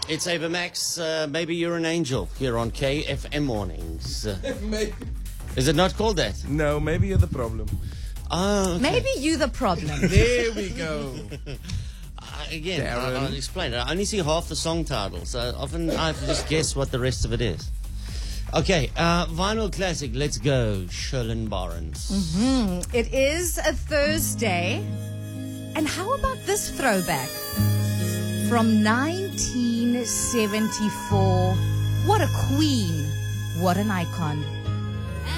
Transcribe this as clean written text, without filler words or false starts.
It's Ava Max. Maybe you're an angel here on KFM Mornings. Maybe. Is it not called that? No, maybe you're the problem. Oh, okay. Maybe you the problem. There we go. Again, Darren. I'll explain it. I only see half the song title, so often I have to just guess what the rest of it is. Okay, vinyl classic. Let's go, Sherlyn Barnes. It is a Thursday. And how about this throwback? From 1974. What a queen. What an icon.